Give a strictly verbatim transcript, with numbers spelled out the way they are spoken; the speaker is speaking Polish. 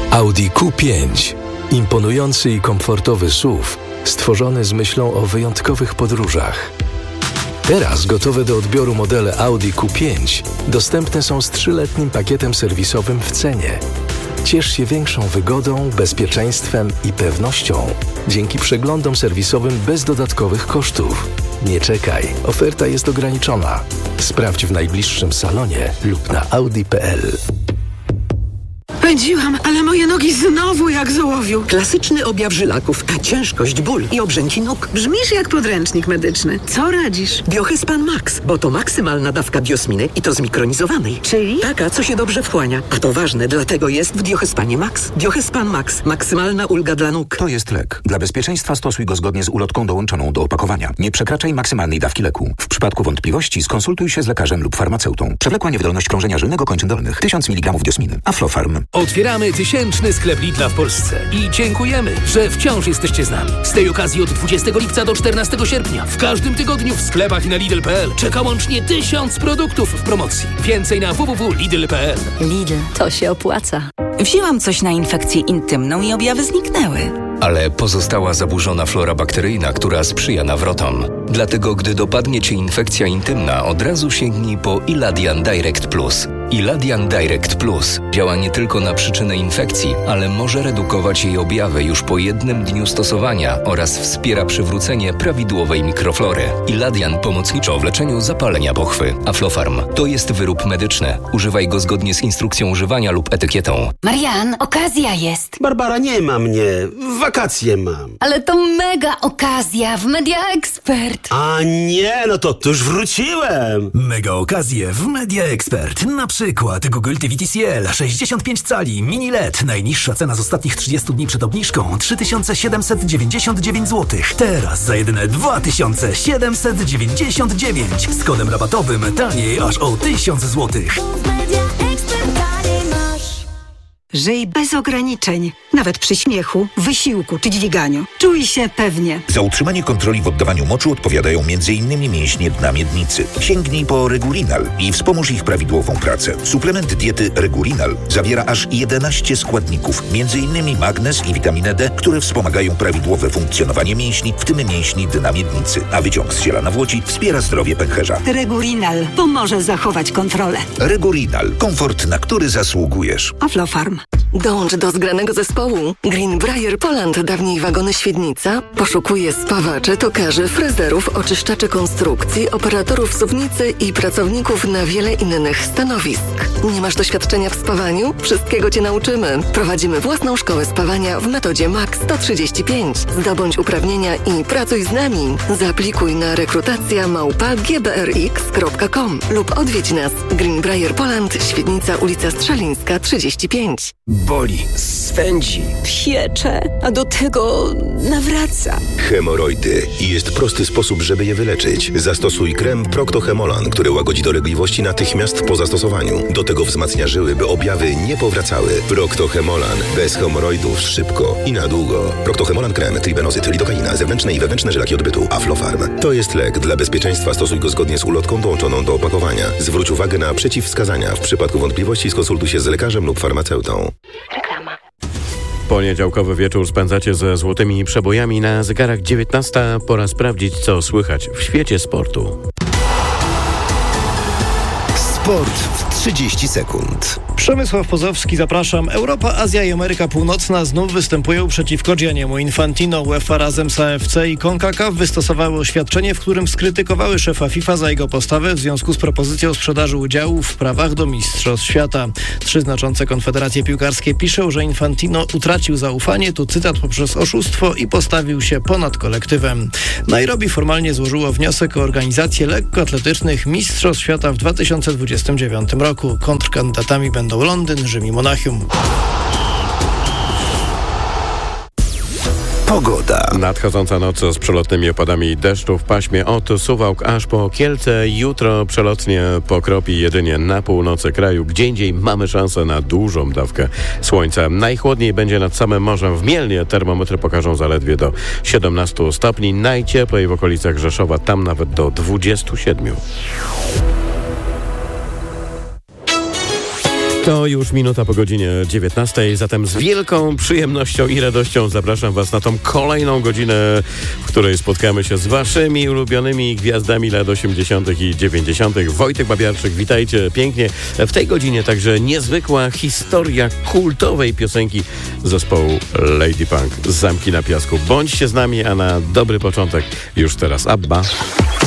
Audi Q pięć. Imponujący i komfortowy S U V stworzony z myślą o wyjątkowych podróżach. Teraz gotowe do odbioru modele Audi Q pięć dostępne są z trzyletnim pakietem serwisowym w cenie. Ciesz się większą wygodą, bezpieczeństwem i pewnością dzięki przeglądom serwisowym bez dodatkowych kosztów. Nie czekaj, oferta jest ograniczona. Sprawdź w najbliższym salonie lub na audi kropka p l. Pędziłam, ale moje nogi znowu jak z ołowiu. Klasyczny objaw żylaków, a ciężkość, ból i obrzęki nóg. Brzmisz jak podręcznik medyczny. Co radzisz? Biohyspan Max, bo to maksymalna dawka biosminy i to zmikronizowanej. Czyli? Taka, co się dobrze wchłania. A to ważne, dlatego jest w Biohyspanie Max. Biohyspan Max. Maksymalna ulga dla nóg. To jest lek. Dla bezpieczeństwa stosuj go zgodnie z ulotką dołączoną do opakowania. Nie przekraczaj maksymalnej dawki leku. W przypadku wątpliwości skonsultuj się z lekarzem lub farmaceutą. Przewlekła niewydolność krążenia żylnego kończyn dolnych. tysiąc miligramów diosminy. Aflofarm. Otwieramy tysięczny sklep Lidla w Polsce i dziękujemy, że wciąż jesteście z nami. Z tej okazji od dwudziestego lipca do czternastego sierpnia w każdym tygodniu w sklepach i na Lidl kropka p l czeka łącznie tysiąc produktów w promocji. Więcej na w w w kropka lidl kropka p l. Lidl, to się opłaca. Wzięłam coś na infekcję intymną i objawy zniknęły. Ale pozostała zaburzona flora bakteryjna, która sprzyja nawrotom. Dlatego, gdy dopadnie Cię infekcja intymna, od razu sięgnij po Iladian Direct Plus. Iladian Direct Plus działa nie tylko na przyczynę infekcji, ale może redukować jej objawy już po jednym dniu stosowania oraz wspiera przywrócenie prawidłowej mikroflory. Iladian pomocniczo w leczeniu zapalenia pochwy. Aflofarm to jest wyrób medyczny. Używaj go zgodnie z instrukcją używania lub etykietą. Marian, okazja jest. Barbara, nie ma mnie. Wakacje mam. Ale to mega okazja w Media Expert. A nie, no to tuż wróciłem. Mega okazje w Media Expert. Na przykład Google T V T C L sześćdziesiąt pięć cali mini L E D. Najniższa cena z ostatnich trzydziestu dni przed obniżką trzy tysiące siedemset dziewięćdziesiąt dziewięć złotych. Teraz za jedyne dwa tysiące siedemset dziewięćdziesiąt dziewięć. Z kodem rabatowym taniej aż o tysiąc złotych. Żyj bez ograniczeń, nawet przy śmiechu, wysiłku czy dźwiganiu. Czuj się pewnie. Za utrzymanie kontroli w oddawaniu moczu odpowiadają między innymi mięśnie dna miednicy. Sięgnij po Regulinal i wspomóż ich prawidłową pracę. Suplement diety Regulinal zawiera aż jedenaście składników, między innymi magnez i witaminę D, które wspomagają prawidłowe funkcjonowanie mięśni, w tym mięśni dna miednicy. A wyciąg z ziela nawłoci wspiera zdrowie pęcherza. Regulinal pomoże zachować kontrolę. Regulinal. Komfort, na który zasługujesz. Aflofarm. Dołącz do zgranego zespołu. Greenbrier Poland, dawniej wagony Świdnica, poszukuje spawaczy, tokarzy, frezerów, oczyszczaczy konstrukcji, operatorów suwnicy i pracowników na wiele innych stanowisk. Nie masz doświadczenia w spawaniu? Wszystkiego Cię nauczymy. Prowadzimy własną szkołę spawania w metodzie M A X sto trzydzieści pięć. Zdobądź uprawnienia i pracuj z nami. Zaaplikuj na rekrutacja małpa g b r x kropka com lub odwiedź nas. Greenbrier Poland, Świdnica, ulica Strzelińska trzydzieści pięć. Boli, swędzi, piecze, a do tego nawraca. Hemoroidy. I jest prosty sposób, żeby je wyleczyć. Zastosuj krem Procto-Hemolan, który łagodzi dolegliwości natychmiast po zastosowaniu. Do tego wzmacnia żyły, by objawy nie powracały. Procto-Hemolan. Bez hemoroidów szybko i na długo. Procto-Hemolan krem, tribenozyt, lidokaina, zewnętrzne i wewnętrzne żylaki odbytu. Aflofarm. To jest lek. Dla bezpieczeństwa stosuj go zgodnie z ulotką dołączoną do opakowania. Zwróć uwagę na przeciwwskazania. W przypadku wątpliwości skonsultuj się z lekarzem lub farmaceutą. Reklama. Poniedziałkowy wieczór spędzacie ze złotymi przebojami. Na zegarach dziewiętnasta. Pora sprawdzić, co słychać w świecie sportu. Sport w trzydzieści sekund. Przemysław Pozowski, zapraszam. Europa, Azja i Ameryka Północna znów występują przeciwko Gianniemu Infantino. UEFA razem z A F C i CONCACAF wystosowały oświadczenie, w którym skrytykowały szefa FIFA za jego postawę w związku z propozycją sprzedaży udziałów w prawach do Mistrzostw Świata. Trzy znaczące konfederacje piłkarskie piszą, że Infantino utracił zaufanie, tu cytat, poprzez oszustwo i postawił się ponad kolektywem. Nairobi formalnie złożyło wniosek o organizację lekkoatletycznych Mistrzostw Świata w dwa tysiące dwudziestym dziewiątym roku. Kontrkandydatami będą Londyn, Rzym i Monachium. Pogoda. Nadchodząca noc z przelotnymi opadami deszczu w paśmie od Suwałk aż po Kielce. Jutro przelotnie pokropi jedynie na północy kraju. Gdzie indziej mamy szansę na dużą dawkę słońca. Najchłodniej będzie nad samym morzem w Mielnie. Termometry pokażą zaledwie do siedemnastu stopni. Najcieplej w okolicach Rzeszowa, tam nawet do dwudziestu siedmiu. To już minuta po godzinie dziewiętnastej, zatem z wielką przyjemnością i radością zapraszam Was na tą kolejną godzinę, w której spotkamy się z Waszymi ulubionymi gwiazdami lat osiemdziesiątych i dziewięćdziesiątych. Wojtek Babiarczyk, witajcie pięknie. W tej godzinie także niezwykła historia kultowej piosenki zespołu Lady Punk, Zamki na piasku. Bądźcie z nami, a na dobry początek już teraz ABBA.